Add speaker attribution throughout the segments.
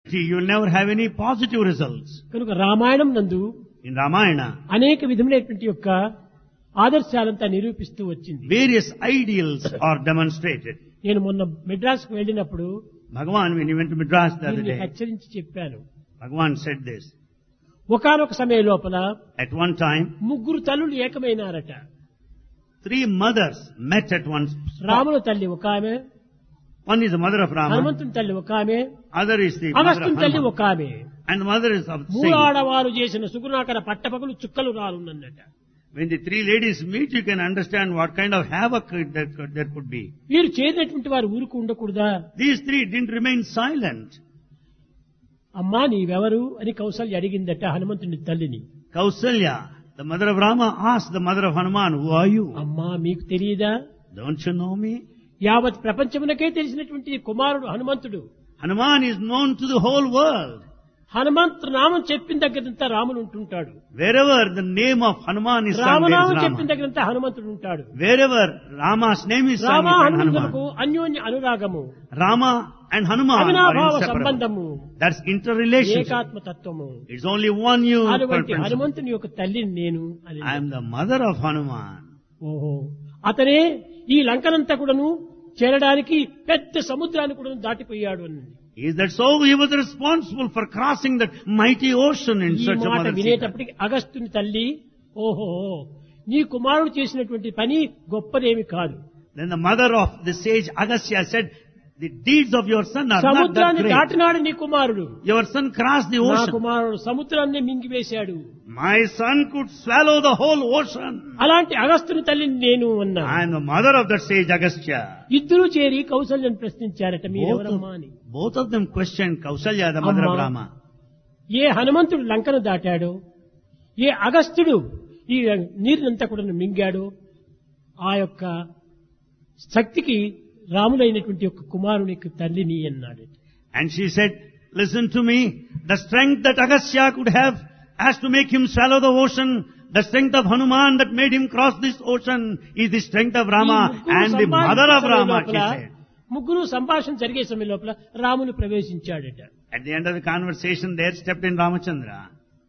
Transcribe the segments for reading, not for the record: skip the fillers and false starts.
Speaker 1: You'll never have any positive results.
Speaker 2: కనుక రామాయణం నందు
Speaker 1: In Ramayana,
Speaker 2: అనేక విధములైనటువంటి యొక్క ఆదర్శాలంతా నిరూపిస్తూ వచ్చింది.
Speaker 1: various ideals are demonstrated.
Speaker 2: నేను మొన్న మెడ్రాస్కు వెళ్ళినప్పుడు
Speaker 1: Bhagavan, when he went to Madras the other
Speaker 2: దీన్ని
Speaker 1: day,
Speaker 2: హెచ్చరించి చెప్పాను.
Speaker 1: Bhagavan said this.
Speaker 2: ఒకానొక సమయం లోపల
Speaker 1: At one time,
Speaker 2: ముగ్గురు తల్లులు ఏకమైనారట.
Speaker 1: 3 mothers met at one spot.
Speaker 2: రాముల తల్లి ఒక ఆమె,
Speaker 1: One is the mother of Rama,
Speaker 2: హనుమంతుని తల్లి ఒక ఆమె,
Speaker 1: other is the mother of
Speaker 2: అగస్త్యుని తల్లి
Speaker 1: Hanuman,
Speaker 2: ఒక ఆమె.
Speaker 1: and the mother is of the
Speaker 2: మూడు
Speaker 1: saint.
Speaker 2: ఆడవారు చేసిన సుగుణాకర పట్టపగలు చుక్కలు రాలున్నట.
Speaker 1: When the 3 ladies meet, you can understand what kind of havoc there could be.
Speaker 2: వీరు చేరినటువంటి వారు ఊరుకు ఉండకూడదా?
Speaker 1: These 3 didn't remain silent.
Speaker 2: అమ్మా నీవెవరు అని కౌసల్య అడిగిందట హనుమంతుని తల్లిని.
Speaker 1: Kausalya, the mother of Rama, asked the mother of Hanuman, who are you?
Speaker 2: అమ్మా మీకు తెలియదా?
Speaker 1: Don't you know me?
Speaker 2: యావత్ ప్రపంచమునకే తెలిసినటువంటి కుమారుడు హనుమంతుడు.
Speaker 1: Hanuman is known to the whole world.
Speaker 2: Hanumanthu నామం చెప్పిన దగ్గరంతా రాముడు ఉంటుంటాడు.
Speaker 1: Wherever the name of Hanuman is sung, there
Speaker 2: రామనామం
Speaker 1: is
Speaker 2: చెప్పిన
Speaker 1: Rama.
Speaker 2: దగ్గరంతా హనుమంతుడు ఉంటాడు.
Speaker 1: Wherever Rama's name is sung,
Speaker 2: Rama
Speaker 1: is
Speaker 2: హనుమంతులకు
Speaker 1: Hanuman.
Speaker 2: అన్యోన్య అనురాగము,
Speaker 1: Rama and Hanuman are
Speaker 2: అవినాభావ
Speaker 1: inseparable.
Speaker 2: సంబంధము,
Speaker 1: That's interrelationship.
Speaker 2: ఏకాత్మ తత్వము.
Speaker 1: It's only one you.
Speaker 2: అటువంటి హనుమంతుని యొక్క తల్లిని నేను అని.
Speaker 1: I am the mother of Hanuman.
Speaker 2: ఓహో, అతనే ఈ లంకనంతా కూడాను చేరడానికి పెద్ద సముద్రాన్ని కూడా దాటిపోయాడు అని.
Speaker 1: Is that so? He was responsible for crossing that mighty ocean in
Speaker 2: ఈ
Speaker 1: search of
Speaker 2: మాట
Speaker 1: Mother Sita.
Speaker 2: వినేటప్పటికి అగస్త్యుని తల్లి ఓహో నీ కుమారుడు చేసినటువంటి పని గొప్పదేమి కాదు.
Speaker 1: Then the mother of the sage Agastya said, the deeds of your son are not that
Speaker 2: సముద్రాన్ని
Speaker 1: great.
Speaker 2: దాటినాడు నీ కుమారుడు.
Speaker 1: Your son crossed the
Speaker 2: నా
Speaker 1: ocean.
Speaker 2: కుమారుడు సముద్రాన్ని మింగివేశాడు.
Speaker 1: My son could swallow the whole ocean.
Speaker 2: అలాంటి అగస్త్యుని తల్లిని నేను అన్నా.
Speaker 1: I am the mother of that sage Agastya.
Speaker 2: ఇద్దరు చేరి కౌసల్యను ప్రశ్నించారట మీరెవరమ్మా అని.
Speaker 1: Both of them questioned Kausalya, the mother of
Speaker 2: అమ్మా,
Speaker 1: Rama.
Speaker 2: ఏ హనుమంతుడు లంకను దాటాడో, ఏ అగస్త్యుడు ఈ నీరునంతా కూడా మింగాడో, ఆ యొక్క శక్తికి రాములైనటువంటి యొక్క కుమారునికి తల్లిని అన్నాడు.
Speaker 1: And she said, listen to me, the strength that Agastya could have as to make him swallow the ocean, the strength of Hanuman that made him cross this ocean is the strength of Rama and the mother of Rama, she said.
Speaker 2: ముగ్గురు సంభాషణ జరిగే సమయం లోపల రాముని ప్రవేశించాడట.
Speaker 1: At the end of the conversation, there stepped in Ramachandra.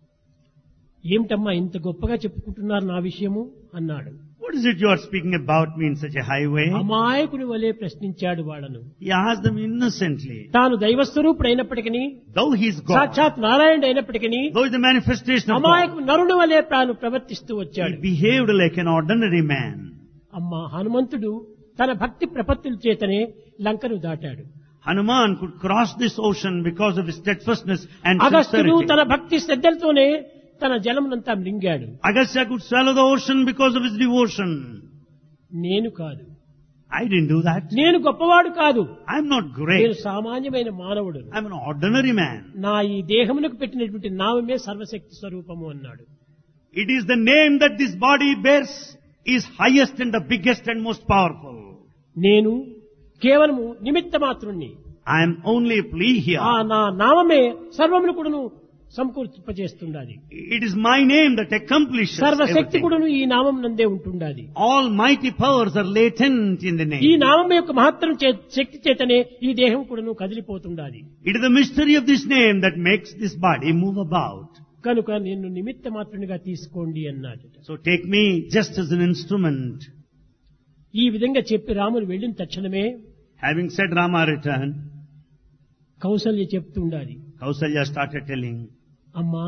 Speaker 2: ఏమిటమ్మా ఇంత గొప్పగా చెప్పుకుంటున్నారు నా విషయము అన్నాడు.
Speaker 1: What is it you are speaking about me in such a high way?
Speaker 2: అమాయకుని వలె ప్రశ్నించాడు వాళ్ళను.
Speaker 1: He asked them innocently.
Speaker 2: తాను దైవస్వరూపుడు అయినప్పటికీ,
Speaker 1: Though he is God,
Speaker 2: సాక్షాత్ నారాయణుడు అయినప్పటికీ
Speaker 1: though he is the manifestation of God,
Speaker 2: అమాయకు నరుడు వలె తాను ప్రవర్తిస్తూ వచ్చాడు.
Speaker 1: he behaved like an ordinary man.
Speaker 2: అమ్మా హనుమంతుడు తన భక్తి ప్రపత్తుల చేతనే లంకను దాటాడు.
Speaker 1: Hanuman could cross this ocean because of his steadfastness and
Speaker 2: అగస్త్యుడు
Speaker 1: sincerity.
Speaker 2: తన భక్తి శ్రద్ధలతోనే తన జలమునంతా మింగాడు.
Speaker 1: Agastya could swallow the ocean because of his devotion.
Speaker 2: నేను కాదు,
Speaker 1: I didn't do that.
Speaker 2: నేను గొప్పవాడు కాదు,
Speaker 1: I'm not
Speaker 2: నేను
Speaker 1: great.
Speaker 2: సామాన్యమైన మానవుడు.
Speaker 1: I'm an ordinary man.
Speaker 2: నా ఈ దేహమునకు పెట్టినటువంటి నామమే సర్వశక్తి స్వరూపము అన్నాడు.
Speaker 1: It is the name that this body bears is highest and the biggest and most powerful.
Speaker 2: నేను కేవలము నిమిత్త మాత్రుణ్ణి.
Speaker 1: I am only a plea here.
Speaker 2: ఆ నా నామమే సర్వమును కూడాను సమకూర్చిపజేస్తుండాలి.
Speaker 1: It is my name that accomplishes
Speaker 2: సర్వశక్తి
Speaker 1: everything.
Speaker 2: కూడాను ఈ నామం నందే ఉంటుండాలి.
Speaker 1: All mighty powers are latent in the
Speaker 2: ఈ
Speaker 1: name.
Speaker 2: నామం యొక్క మహత్తరం శక్తి చేతనే ఈ దేహం కూడాను కదిలిపోతుండాలి.
Speaker 1: It is the mystery of this name that makes this body move about.
Speaker 2: కనుక నిన్ను నిమిత్త మాత్రునిగా తీసుకోండి అన్నాడు.
Speaker 1: So take me just as an instrument.
Speaker 2: ఈ విధంగా చెప్పి రాముడు వెళ్ళిన తక్షణమే
Speaker 1: Having said, Rama returned.
Speaker 2: Kaushalya చెప్తుండాలి,
Speaker 1: Kausalya started telling,
Speaker 2: అమ్మా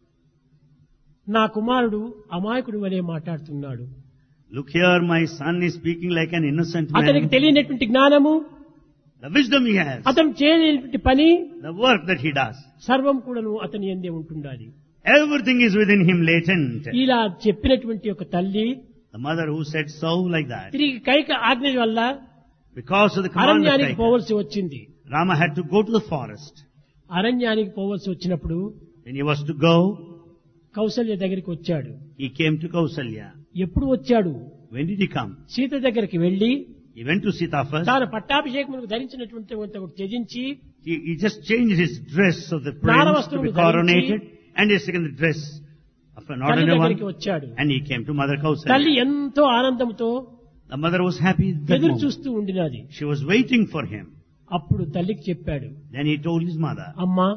Speaker 2: నా కుమారుడు అమాయకుడు వలె మాట్లాడుతున్నాడు.
Speaker 1: look here, my son is speaking like an innocent
Speaker 2: అతనికి
Speaker 1: man.
Speaker 2: తెలియనటువంటి జ్ఞానము,
Speaker 1: The wisdom he has,
Speaker 2: అతను చేయలేనటువంటి పని
Speaker 1: the work that he does,
Speaker 2: సర్వం కూడాను అతని యందే ఉంటుండాలి.
Speaker 1: everything is within him latent.
Speaker 2: ఇలా చెప్పినటువంటి ఒక తల్లి
Speaker 1: The mother who said so like that,
Speaker 2: తిరిగి కైక ఆజ్ఞ వల్ల
Speaker 1: because of the command of
Speaker 2: అరణ్యానికి
Speaker 1: Kaikeyi,
Speaker 2: పోవలసి వచ్చింది.
Speaker 1: Rama had to go to the forest.
Speaker 2: అరణ్యానికి పోవలసి వచ్చినప్పుడు
Speaker 1: When he was to go,
Speaker 2: Kaushalya దగ్గరికి వచ్చాడు.
Speaker 1: he came to Kausalya.
Speaker 2: ఎప్పుడు వచ్చాడు?
Speaker 1: When did he come?
Speaker 2: Sita దగ్గరికి వెళ్లి
Speaker 1: He went to Sita first.
Speaker 2: తాను పట్టాభిషేకములకు ధరించినటువంటి ఒకటి త్యజించి
Speaker 1: He just changed his dress of the prince to
Speaker 2: నారవస్త్రములు
Speaker 1: be coronated and he taken the dress of an
Speaker 2: తల్లి
Speaker 1: ordinary
Speaker 2: దగ్గరికి
Speaker 1: one.
Speaker 2: వచ్చాడు.
Speaker 1: And he came to Mother
Speaker 2: తల్లి
Speaker 1: Kausalya.
Speaker 2: ఎంతో ఆనందంతో
Speaker 1: The mother was happy at that
Speaker 2: ఎదురు
Speaker 1: moment.
Speaker 2: చూస్తూ ఉండినది.
Speaker 1: She was waiting for him.
Speaker 2: అప్పుడు తల్లికి చెప్పాడు,
Speaker 1: Then he told his mother,
Speaker 2: అమ్మా